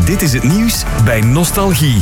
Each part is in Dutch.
Dit is het nieuws bij Nostalgie.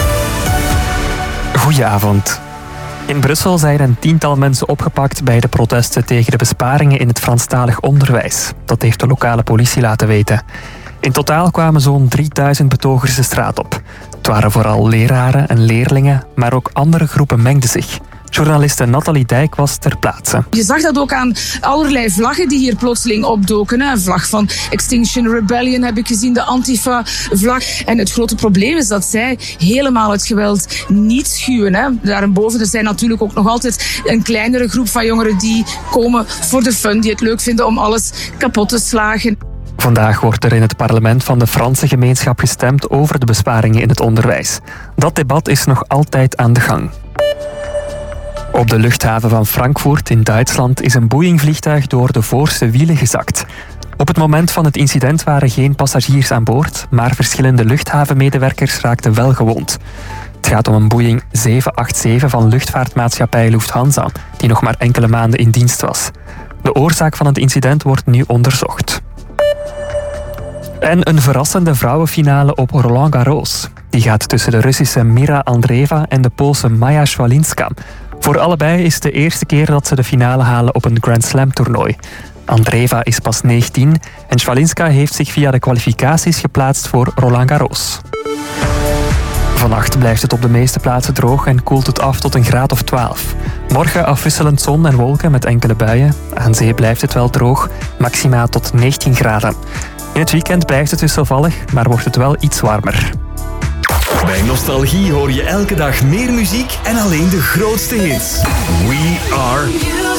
Goedenavond. In Brussel zijn een tiental mensen opgepakt bij de protesten tegen de besparingen in het Franstalig onderwijs. Dat heeft de lokale politie laten weten. In totaal kwamen zo'n 3000 betogers de straat op. Het waren vooral leraren en leerlingen, maar ook andere groepen mengden zich. Journaliste Nathalie Dijk was ter plaatse. Je zag dat ook aan allerlei vlaggen die hier plotseling opdoken. Een vlag van Extinction Rebellion heb ik gezien, de Antifa-vlag. En het grote probleem is dat zij helemaal het geweld niet schuwen. Daarboven, er zijn natuurlijk ook nog altijd een kleinere groep van jongeren die komen voor de fun, die het leuk vinden om alles kapot te slagen. Vandaag wordt er in het parlement van de Franse gemeenschap gestemd over de besparingen in het onderwijs. Dat debat is nog altijd aan de gang. Op de luchthaven van Frankfurt in Duitsland is een Boeing-vliegtuig door de voorste wielen gezakt. Op het moment van het incident waren geen passagiers aan boord, maar verschillende luchthavenmedewerkers raakten wel gewond. Het gaat om een Boeing 787 van luchtvaartmaatschappij Lufthansa, die nog maar enkele maanden in dienst was. De oorzaak van het incident wordt nu onderzocht. En een verrassende vrouwenfinale op Roland Garros. Die gaat tussen de Russische Mira Andreeva en de Poolse Maja Swalinska. Voor allebei is het de eerste keer dat ze de finale halen op een Grand Slam toernooi. Andreeva is pas 19 en Swalinska heeft zich via de kwalificaties geplaatst voor Roland Garros. Vannacht blijft het op de meeste plaatsen droog en koelt het af tot een graad of 12. Morgen afwisselend zon en wolken met enkele buien. Aan zee blijft het wel droog, maxima tot 19 graden. In het weekend blijft het wisselvallig, maar wordt het wel iets warmer. Bij Nostalgie hoor je elke dag meer muziek en alleen de grootste hits. We are